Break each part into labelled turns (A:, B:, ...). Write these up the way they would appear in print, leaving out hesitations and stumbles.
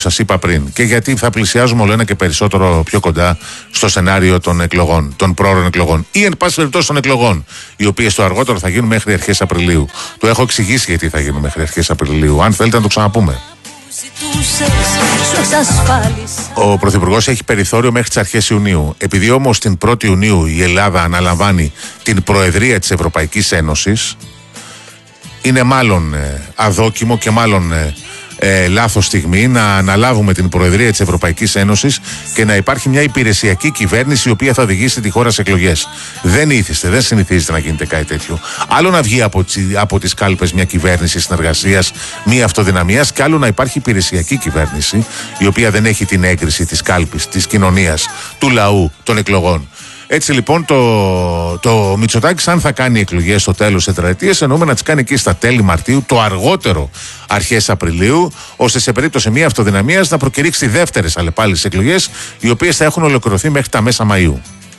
A: σας είπα πριν, και γιατί θα πλησιάζουμε όλο ένα και περισσότερο πιο κοντά στο σενάριο των εκλογών, των πρόωρων εκλογών ή εν πάση περιπτώσει των εκλογών, οι οποίες το αργότερο θα γίνουν μέχρι αρχές Απριλίου. Το έχω εξηγήσει γιατί θα γίνουν μέχρι αρχές Απριλίου, αν θέλετε να το ξαναπούμε. Ο Πρωθυπουργός έχει περιθώριο μέχρι τις αρχές Ιουνίου. Επειδή όμως την 1η Ιουνίου η Ελλάδα αναλαμβάνει την Προεδρία της Ευρωπαϊκής Ένωσης, είναι μάλλον αδόκιμο και μάλλον λάθος στιγμή να αναλάβουμε την Προεδρία της Ευρωπαϊκής Ένωσης και να υπάρχει μια υπηρεσιακή κυβέρνηση η οποία θα οδηγήσει τη χώρα σε εκλογές. Δεν ήθιστε, δεν συνηθίζεται να γίνεται κάτι τέτοιο. Άλλο να βγει από τις κάλπες μια κυβέρνηση συνεργασίας, μια αυτοδυναμίας, και άλλο να υπάρχει υπηρεσιακή κυβέρνηση η οποία δεν έχει την έγκριση της κάλπης, της κοινωνίας, του λαού, των εκλογών. Έτσι λοιπόν το Μητσοτάκης, αν θα κάνει εκλογές στο τέλος της τετραετίας, εννοούμε να τις κάνει εκεί στα τέλη Μαρτίου, το αργότερο αρχές Απριλίου, ώστε σε περίπτωση μια αυτοδυναμίας να προκηρύξει δεύτερες αλλεπάλληλες εκλογές, οι οποίες θα έχουν ολοκληρωθεί μέχρι τα μέσα Μαΐου.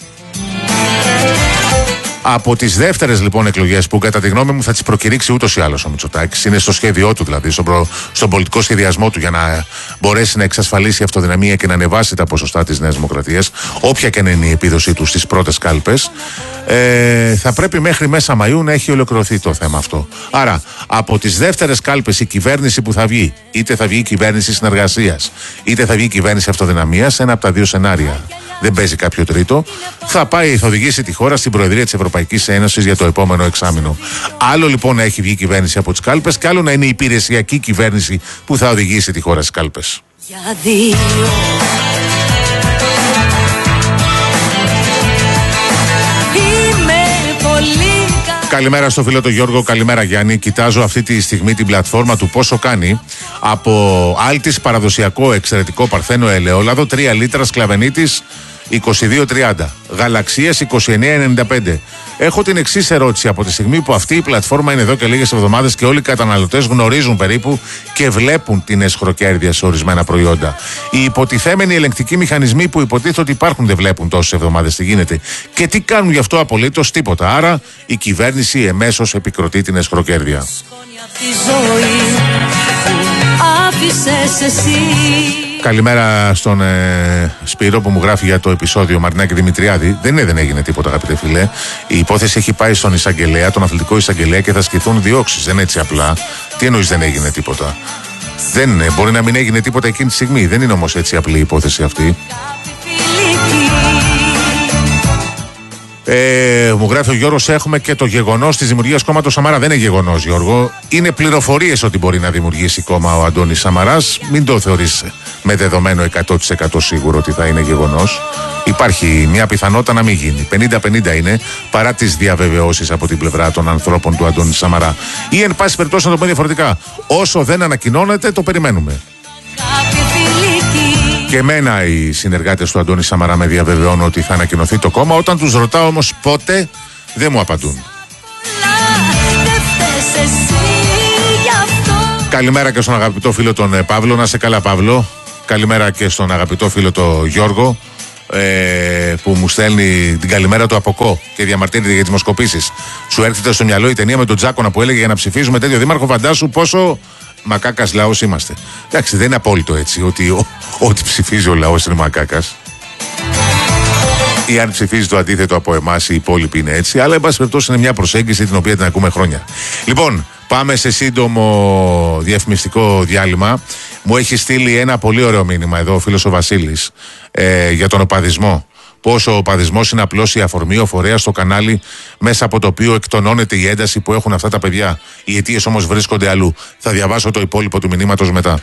A: Από τις δεύτερες λοιπόν εκλογές, που κατά τη γνώμη μου θα τις προκηρύξει ούτως ή άλλως ο Μητσοτάκης, είναι στο σχέδιό του δηλαδή, στον πολιτικό σχεδιασμό του, για να μπορέσει να εξασφαλίσει αυτοδυναμία και να ανεβάσει τα ποσοστά της Νέας Δημοκρατίας, όποια και να είναι η επίδοσή του στις πρώτες κάλπες, θα πρέπει μέχρι μέσα Μαΐου να έχει ολοκληρωθεί το θέμα αυτό. Άρα, από τις δεύτερες κάλπες η κυβέρνηση που θα βγει, είτε θα βγει η κυβέρνηση συνεργασίας, είτε θα βγει η κυβέρνηση αυτοδυναμίας, ένα από τα δύο σενάρια. Δεν παίζει κάποιο τρίτο. Θα οδηγήσει τη χώρα στην Προεδρία της Ευρωπαϊκής Ένωσης για το επόμενο εξάμηνο. Άλλο λοιπόν να έχει βγει η κυβέρνηση από τις κάλπες, και άλλο να είναι η υπηρεσιακή κυβέρνηση που θα οδηγήσει τη χώρα στις κάλπες. Καλημέρα στο φίλο τον Γιώργο, καλημέρα Γιάννη. Κοιτάζω αυτή τη στιγμή την πλατφόρμα του πόσο κάνει από Άλτης παραδοσιακό εξαιρετικό παρθένο ελαιόλαδο 3 λίτρα Σκλαβενίτης 22,30, Γαλαξίας 29,95. Έχω την εξής ερώτηση: από τη στιγμή που αυτή η πλατφόρμα είναι εδώ και λίγες εβδομάδες και όλοι οι καταναλωτές γνωρίζουν περίπου και βλέπουν την εσχροκέρδεια σε ορισμένα προϊόντα, οι υποτιθέμενοι ελεγκτικοί μηχανισμοί που υποτίθεται ότι υπάρχουν δεν βλέπουν τόσες εβδομάδες τι γίνεται και τι κάνουν γι' αυτό? Απολύτως τίποτα. Άρα η κυβέρνηση εμέσως επικροτεί την εσχροκέρδεια. Καλημέρα στον Σπύρο που μου γράφει για το επεισόδιο Μαρινάκη Δημητριάδη. Δεν έγινε τίποτα, αγαπητέ φίλε. Η υπόθεση έχει πάει στον εισαγγελέα, τον αθλητικό εισαγγελέα, και θα ασκηθούν διώξεις. Δεν είναι έτσι απλά. Τι εννοείς δεν έγινε τίποτα? Δεν είναι. Μπορεί να μην έγινε τίποτα εκείνη τη στιγμή. Δεν είναι όμως έτσι απλή η υπόθεση αυτή. Μου γράφει ο Γιώργος: έχουμε και το γεγονός της δημιουργίας κόμματος Σαμαρά. Δεν είναι γεγονός, Γιώργο. Είναι πληροφορίες ότι μπορεί να δημιουργήσει κόμμα ο Αντώνης Σαμαράς. Μην το θεωρείς με δεδομένο 100% σίγουρο ότι θα είναι γεγονός. Υπάρχει μια πιθανότητα να μην γίνει. 50-50 είναι, παρά τις διαβεβαιώσεις από την πλευρά των ανθρώπων του Αντώνη Σαμαρά. Ή εν πάση περιπτώσει, να το πω διαφορετικά, όσο δεν ανακοινώνεται, το περιμένουμε. Και εμένα οι συνεργάτες του Αντώνη Σαμαρά με διαβεβαιώνουν ότι θα ανακοινωθεί το κόμμα. Όταν τους ρωτάω όμως πότε, δεν μου απαντούν. Καλημέρα και στον αγαπητό φίλο τον Παύλο. Να σε καλά, Παύλο. Καλημέρα και στον αγαπητό φίλο τον Γιώργο, που μου στέλνει την καλημέρα του από ΚΟ και διαμαρτύρεται για τις δημοσκοπήσεις. Σου έρχεται στο μυαλό η ταινία με τον Τζάκονα που έλεγε για να ψηφίζουμε τέτοιο δήμαρχο? Φαντάσου πόσο μακάκας λαός είμαστε. Εντάξει, δεν είναι απόλυτο έτσι ότι ό,τι ψηφίζει ο λαός είναι μακάκας. Ή αν ψηφίζει το αντίθετο από εμάς, οι υπόλοιποι είναι έτσι. Αλλά εν πάση περιπτώσει είναι μια προσέγγιση την οποία την ακούμε χρόνια. Λοιπόν, πάμε σε σύντομο διαφημιστικό διάλειμμα. Μου έχει στείλει ένα πολύ ωραίο μήνυμα εδώ ο φίλος ο Βασίλης για τον οπαδισμό. Πώς ο οπαδισμός είναι απλώς η αφορμή, ο φορέας στο κανάλι μέσα από το οποίο εκτονώνεται η ένταση που έχουν αυτά τα παιδιά. Οι αιτίες όμως βρίσκονται αλλού. Θα διαβάσω το υπόλοιπο του μηνύματος μετά.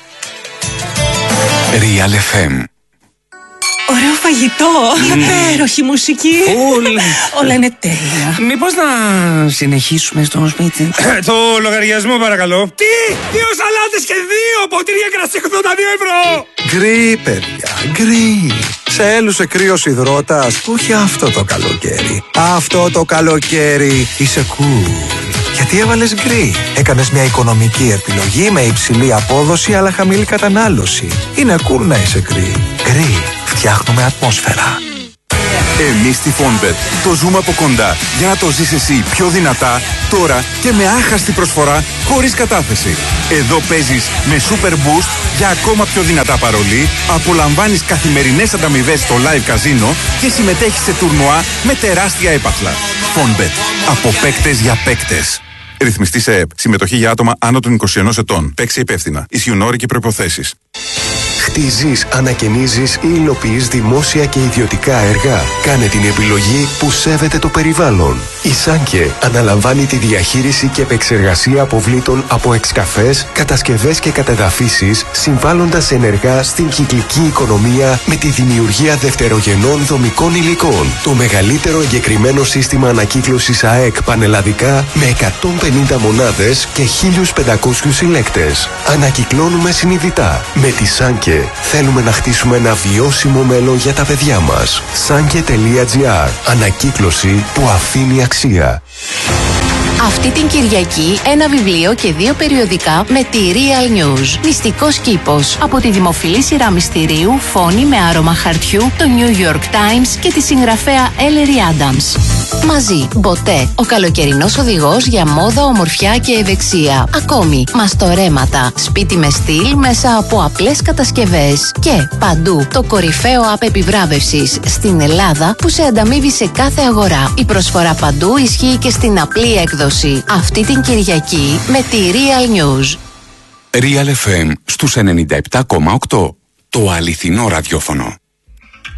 B: Real FM.
C: Ωραίο φαγητό, υπέροχη μουσική. Όλα είναι τέλεια.
B: Μήπως να συνεχίσουμε στο σπίτι?
D: Το λογαριασμό παρακαλώ. Τι! 2 σαλάτες και 2 ποτήρια κρασί 82 ευρώ!
E: Γκρι, παιδιά, γκρι. Σε έλουσε κρύος υδρότας? Όχι αυτό το καλοκαίρι. Αυτό το καλοκαίρι είσαι cool. Γιατί έβαλες γκρι? Έκανες μια οικονομική επιλογή με υψηλή απόδοση αλλά χαμηλή κατανάλωση. Είναι cool να είσαι γκρι. Γκρι. Φτιάχνουμε ατμόσφαιρα.
F: Εμείς στη Fonbet το ζούμε από κοντά για να το ζεις εσύ πιο δυνατά, τώρα και με άχαστη προσφορά χωρίς κατάθεση. Εδώ παίζεις με Super Boost για ακόμα πιο δυνατά παρολί, απολαμβάνεις καθημερινές ανταμοιβές στο live καζίνο και συμμετέχεις σε τουρνουά με τεράστια έπαθλα. Fonbet. Από παίκτες για παίκτες. Ρυθμιστή σε ΕΕΠ. Συμμετοχή για άτομα άνω των 21 ετών. Παίξε υπεύθυνα. Ισχύουν όροι και προϋποθέσεις.
G: Χτίζεις, ανακαινίζεις ή υλοποιείς δημόσια και ιδιωτικά έργα. Κάνε την επιλογή που σέβεται το περιβάλλον. Η Σάνκε αναλαμβάνει τη διαχείριση και επεξεργασία αποβλήτων από εξκαφές, κατασκευές και κατεδαφίσεις, συμβάλλοντας ενεργά στην κυκλική οικονομία με τη δημιουργία δευτερογενών δομικών υλικών. Το μεγαλύτερο εγκεκριμένο σύστημα ανακύκλωσης ΑΕΚ πανελλαδικά με 150 μονάδες και 1.500 συλλέκτες. Ανακυκλώνουμε συνειδητά. Με τη Σάνκε θέλουμε να χτίσουμε ένα βιώσιμο μέλλον για τα παιδιά μας. Sanke.gr. Ανακύκλωση που αφήνει αξία.
H: Αυτή την Κυριακή ένα βιβλίο και 2 περιοδικά με τη Real News. Μυστικός κήπος. Από τη δημοφιλή σειρά μυστηρίου Φόνη με άρωμα χαρτιού, το New York Times και τη συγγραφέα Ellery Adams. Μαζί, Μποτέ, ο καλοκαιρινός οδηγός για μόδα, ομορφιά και ευεξία. Ακόμη, μαστορέματα, σπίτι με στυλ μέσα από απλές κατασκευές. Και παντού, το κορυφαίο app επιβράβευσης στην Ελλάδα που σε ανταμείβει σε κάθε αγορά. Η προσφορά παντού ισχύει και στην απλή έκδοση. Αυτή την Κυριακή με τη Real News.
B: Real FM στους 97,8. Το αληθινό ραδιόφωνο.